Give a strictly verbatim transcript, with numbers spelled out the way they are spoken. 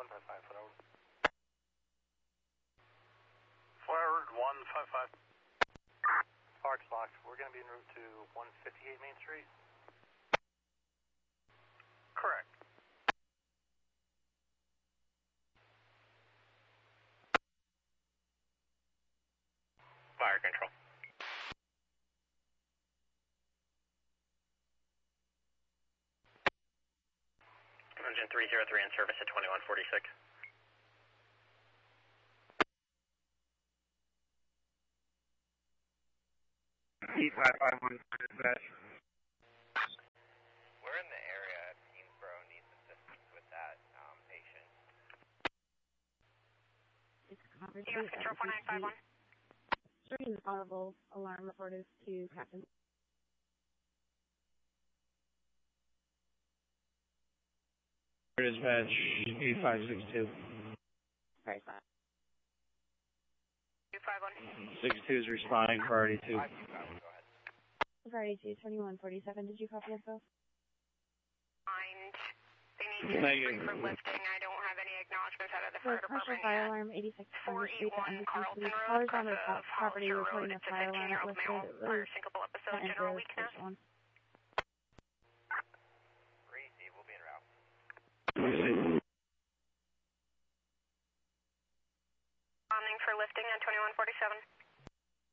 one five five, forward. Forward one five five. Parks locked. We're going to be en route to one fifty-eight Main Street. Correct. Fire control. Engine three zero three in service at twenty-one forty-six. E five five one dispatch. We're in the area. Kingsborough needs assistance with that um, patient. U S Control four nine five one. Starting audible alarm reported to Captain. Dispatch eight five six two. Very fine. two five one. six two is responding, priority two. five two five one, go ahead. Priority two, twenty-one forty-seven. Did you copy info? Mind. They need to Negative. free for lifting. I don't have any acknowledgments out of the For fire partial department fire yet. alarm, eighty-six four Street eight one at Carlton Police. Road, Callers on the across pro- property Hollister reporting Road. a It's a fire alarm at fifteen-year-old male. listed. Fire syncopal episode, Enter general weakness. station one. Receive, we'll be en route. Responding for lifting on twenty-one forty-seven.